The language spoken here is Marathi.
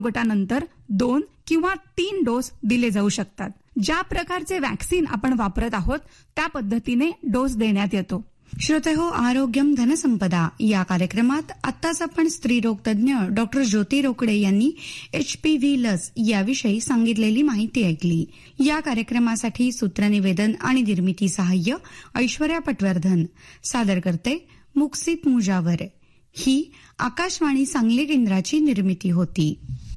गटानंतर 2 किंवा 3 डोस दिले जाऊ शकतात. ज्या प्रकारचे व्हॅक्सिन आपण वापरत आहोत त्या पद्धतीने डोस देण्यात येतो. श्रोतेहो, आरोग्यम धनसंपदा या कार्यक्रमात आत्ताच आपण स्त्रीरोग तज्ज्ञ डॉक्टर ज्योती रोकडे यांनी HPV लस याविषयी सांगितलेली माहिती ऐकली. या कार्यक्रमासाठी सूत्रनिवेदन आणि निर्मिती सहाय्य ऐश्वर्या पटवर्धन, सादर करते मुक्सित मुजावर. ही आकाशवाणी सांगली केंद्राची निर्मिती होती.